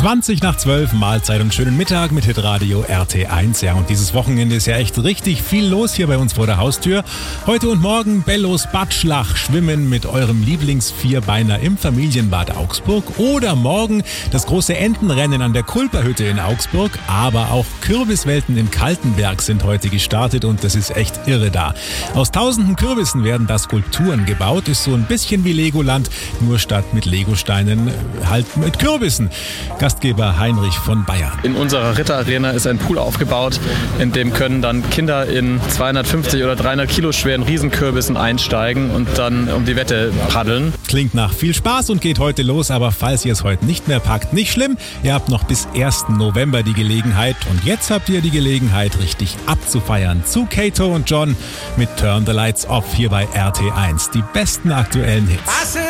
20 nach 12, Mahlzeit und schönen Mittag mit Hitradio RT1. Ja, und dieses Wochenende ist ja echt richtig viel los hier bei uns vor der Haustür. Heute und morgen Bellos Badschlach, Schwimmen mit eurem Lieblingsvierbeiner im Familienbad Augsburg. Oder morgen das große Entenrennen an der Kulperhütte in Augsburg. Aber auch Kürbiswelten in Kaltenberg sind heute gestartet und das ist echt irre da. Aus tausenden Kürbissen werden da Skulpturen gebaut. Ist so ein bisschen wie Legoland, nur statt mit Legosteinen halt mit Kürbissen. Gastgeber Heinrich von Bayern. In unserer Ritterarena ist ein Pool aufgebaut, in dem können dann Kinder in 250 oder 300 Kilo schweren Riesenkürbissen einsteigen und dann um die Wette paddeln. Klingt nach viel Spaß und geht heute los, aber falls ihr es heute nicht mehr packt, nicht schlimm. Ihr habt noch bis 1. November die Gelegenheit und jetzt habt ihr die Gelegenheit, richtig abzufeiern. Zu Kato und John mit Turn the Lights Off hier bei RT1. Die besten aktuellen Hits.